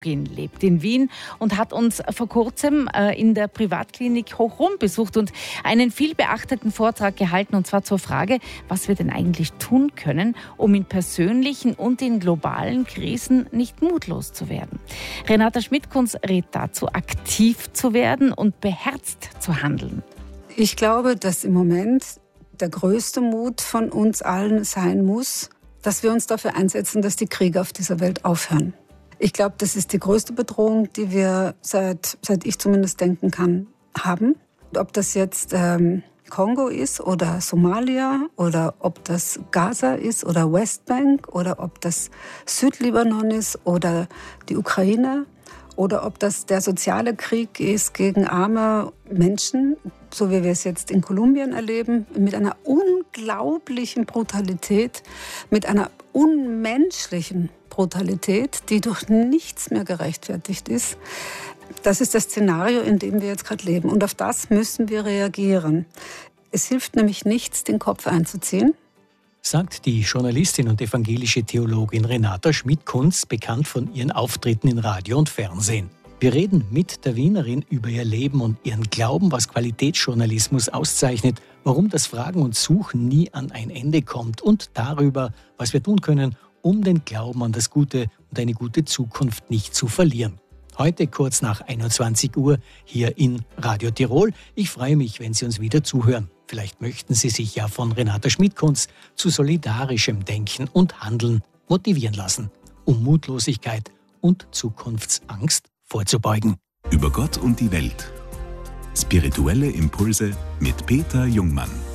lebt in Wien und hat uns vor kurzem in der Privatklinik Hochrum besucht und einen viel beachteten Vortrag gehalten, und zwar zur Frage, was wir denn eigentlich tun können, um in persönlichen und in globalen Krisen nicht mutlos zu werden. Renata Schmidtkunz rät dazu, aktiv zu werden und beherzt zu handeln. Ich glaube, dass im Moment der größte Mut von uns allen sein muss, dass wir uns dafür einsetzen, dass die Kriege auf dieser Welt aufhören. Ich glaube, das ist die größte Bedrohung, die wir, seit ich zumindest denken kann, haben. Ob das jetzt Kongo ist oder Somalia oder ob das Gaza ist oder Westbank oder ob das Südlibanon ist oder die Ukraine oder ob das der soziale Krieg ist gegen arme Menschen, so wie wir es jetzt in Kolumbien erleben, mit einer unglaublichen Brutalität, mit einer unmenschlichen Brutalität, die durch nichts mehr gerechtfertigt ist. Das ist das Szenario, in dem wir jetzt gerade leben. Und auf das müssen wir reagieren. Es hilft nämlich nichts, den Kopf einzuziehen, sagt die Journalistin und evangelische Theologin Renata Schmidtkunz, bekannt von ihren Auftritten in Radio und Fernsehen. Wir reden mit der Wienerin über ihr Leben und ihren Glauben, was Qualitätsjournalismus auszeichnet, warum das Fragen und Suchen nie an ein Ende kommt und darüber, was wir tun können, um den Glauben an das Gute und eine gute Zukunft nicht zu verlieren. Heute kurz nach 21 Uhr hier in Radio Tirol. Ich freue mich, wenn Sie uns wieder zuhören. Vielleicht möchten Sie sich ja von Renata Schmidtkunz zu solidarischem Denken und Handeln motivieren lassen, um Mutlosigkeit und Zukunftsangst vorzubeugen. Über Gott und die Welt. Spirituelle Impulse mit Peter Jungmann.